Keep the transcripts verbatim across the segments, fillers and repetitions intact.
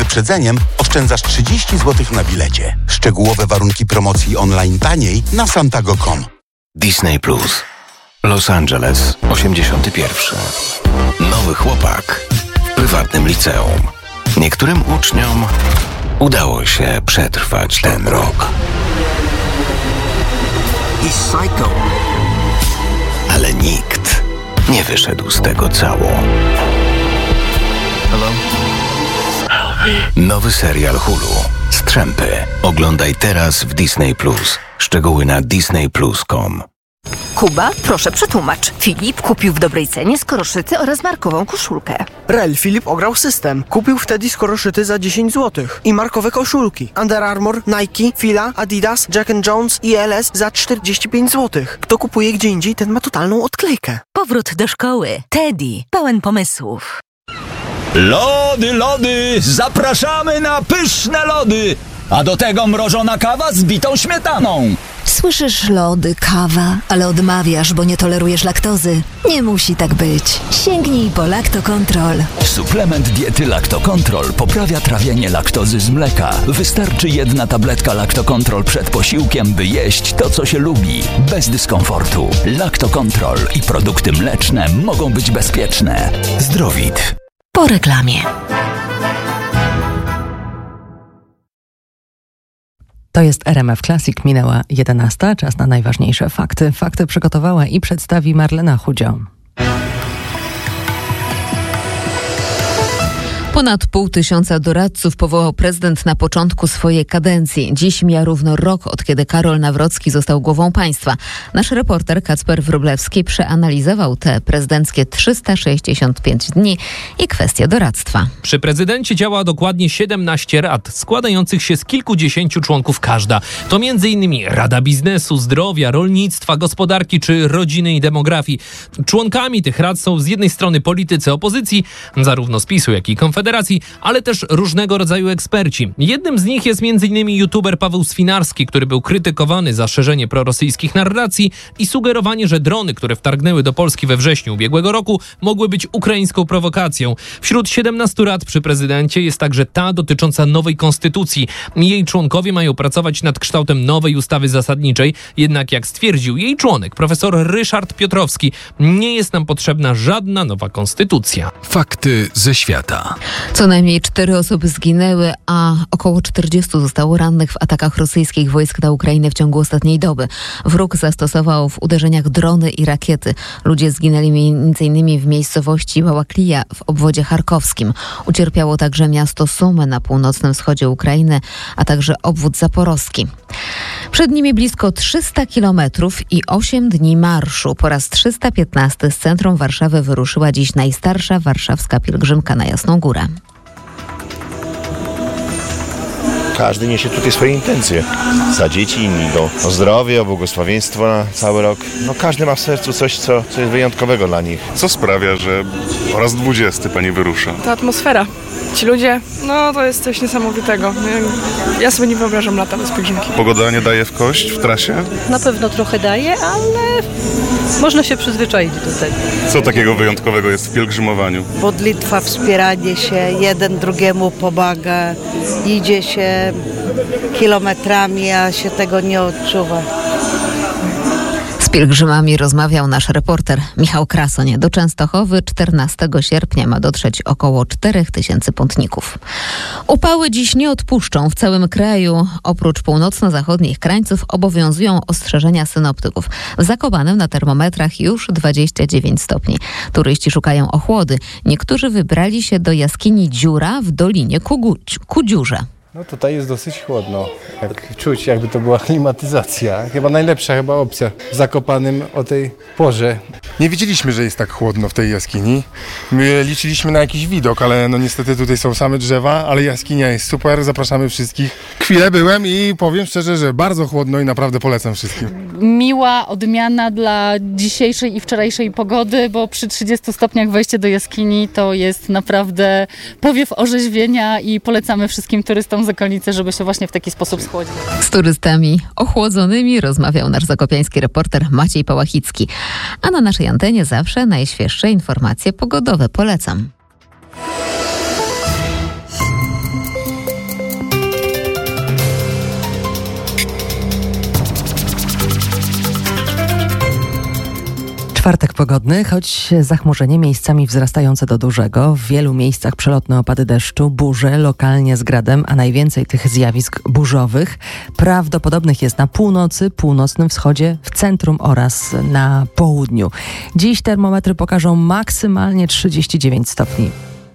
wyprzedzeniem oszczędzasz trzydzieści złotych na bilecie. Szczegółowe warunki promocji online taniej na santago kropka com. Disney Plus. Los Angeles, osiemdziesiąty pierwszy. Nowy chłopak w prywatnym liceum. Niektórym uczniom udało się przetrwać ten rok. He's psycho. Ale nikt nie wyszedł z tego cało. Hello? Nowy serial Hulu. Strzępy. Oglądaj teraz w Disney Plus. Szczegóły na disney plus kropka com. Kuba, proszę przetłumacz. Filip kupił w dobrej cenie skoroszyty oraz markową koszulkę. Rel, Filip ograł system. Kupił wtedy skoroszyty za dziesięć złotych. I markowe koszulki. Under Armour, Nike, Fila, Adidas, Jack and Jones i L S za czterdzieści pięć złotych. Kto kupuje gdzie indziej, ten ma totalną odklejkę. Powrót do szkoły. Teddy. Pełen pomysłów. Lody, lody! Zapraszamy na pyszne lody! A do tego mrożona kawa z bitą śmietaną. Słyszysz lody, kawa, ale odmawiasz, bo nie tolerujesz laktozy. Nie musi tak być. Sięgnij po Lactocontrol. Suplement diety Lactocontrol poprawia trawienie laktozy z mleka. Wystarczy jedna tabletka Lactocontrol przed posiłkiem, by jeść to, co się lubi. Bez dyskomfortu. Lactocontrol i produkty mleczne mogą być bezpieczne. Zdrowit. Po reklamie. To jest R M F Classic, minęła jedenasta, czas na najważniejsze fakty. Fakty przygotowała i przedstawi Marlena Chudzio. Ponad pół tysiąca doradców powołał prezydent na początku swojej kadencji. Dziś mija równo rok, od kiedy Karol Nawrocki został głową państwa. Nasz reporter Kacper Wróblewski przeanalizował te prezydenckie trzysta sześćdziesiąt pięć dni i kwestie doradztwa. Przy prezydencie działa dokładnie siedemnaście rad, składających się z kilkudziesięciu członków każda. To m.in. Rada Biznesu, Zdrowia, Rolnictwa, Gospodarki czy Rodziny i Demografii. Członkami tych rad są z jednej strony politycy opozycji, zarówno z PiSu, jak i Konfederacji, ale też różnego rodzaju eksperci. Jednym z nich jest m.in. youtuber Paweł Swinarski, który był krytykowany za szerzenie prorosyjskich narracji i sugerowanie, że drony, które wtargnęły do Polski we wrześniu ubiegłego roku, mogły być ukraińską prowokacją. Wśród siedemnastu rad przy prezydencie jest także ta dotycząca nowej konstytucji. Jej członkowie mają pracować nad kształtem nowej ustawy zasadniczej, jednak jak stwierdził jej członek, profesor Ryszard Piotrowski, nie jest nam potrzebna żadna nowa konstytucja. Fakty ze świata. Co najmniej cztery osoby zginęły, a około czterdziestu zostało rannych w atakach rosyjskich wojsk na Ukrainę w ciągu ostatniej doby. Wróg zastosował w uderzeniach drony i rakiety. Ludzie zginęli między innymi w miejscowości Bałaklija w obwodzie charkowskim. Ucierpiało także miasto Sumy na północnym wschodzie Ukrainy, a także obwód zaporowski. Przed nimi blisko trzysta kilometrów i osiem dni marszu. Po raz trzysta piętnasty z centrum Warszawy wyruszyła dziś najstarsza warszawska pielgrzymka na Jasną Górę. Każdy niesie tutaj swoje intencje. Za dzieci, inni do o zdrowie, o błogosławieństwo na cały rok. No każdy ma w sercu coś, co, co jest wyjątkowego dla nich. Co sprawia, że po raz dwudziesty pani wyrusza? Ta atmosfera. Ci ludzie, no to jest coś niesamowitego. Ja sobie nie wyobrażam lata bez pielgrzymki. Pogoda nie daje w kość w trasie? Na pewno trochę daje, ale można się przyzwyczaić do tego. Co takiego wyjątkowego jest w pielgrzymowaniu? Modlitwa, wspieranie się, jeden drugiemu pomaga, idzie się kilometrami, a się tego nie odczuwa. Z pielgrzymami rozmawiał nasz reporter Michał Krasoń. Do Częstochowy czternastego sierpnia ma dotrzeć około czterech tysięcy pątników. Upały dziś nie odpuszczą. W całym kraju oprócz północno-zachodnich krańców obowiązują ostrzeżenia synoptyków. W Zakopanem na termometrach już dwadzieścia dziewięć stopni. Turyści szukają ochłody. Niektórzy wybrali się do jaskini Dziura w Dolinie Kugu- Kudziurze. No tutaj jest dosyć chłodno, jak czuć, jakby to była klimatyzacja. Chyba najlepsza chyba opcja w Zakopanem o tej porze. Nie wiedzieliśmy, że jest tak chłodno w tej jaskini. My liczyliśmy na jakiś widok, ale no niestety tutaj są same drzewa, ale jaskinia jest super, zapraszamy wszystkich. Chwilę byłem i powiem szczerze, że bardzo chłodno i naprawdę polecam wszystkim. Miła odmiana dla dzisiejszej i wczorajszej pogody, bo przy trzydziestu stopniach wejście do jaskini to jest naprawdę powiew orzeźwienia i polecamy wszystkim turystom z okolicy, żeby się właśnie w taki sposób schłodzić. Z turystami ochłodzonymi rozmawiał nasz zakopiański reporter Maciej Pałachicki. A na naszej antenie zawsze najświeższe informacje pogodowe. Polecam. Czwartek pogodny, choć zachmurzenie miejscami wzrastające do dużego. W wielu miejscach przelotne opady deszczu, burze, lokalnie z gradem, a najwięcej tych zjawisk burzowych prawdopodobnych jest na północy, północnym wschodzie, w centrum oraz na południu. Dziś termometry pokażą maksymalnie trzydzieści dziewięć stopni.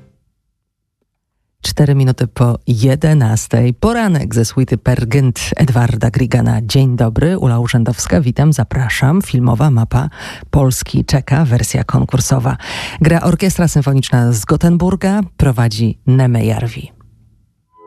Cztery minuty po jedenastej. Poranek ze suity Per Gynt Edwarda Grigana. Dzień dobry, Ula Urzędowska, witam, zapraszam. Filmowa mapa Polski czeka, wersja konkursowa. Gra Orkiestra Symfoniczna z Gotenburga, prowadzi Neme Jarvi.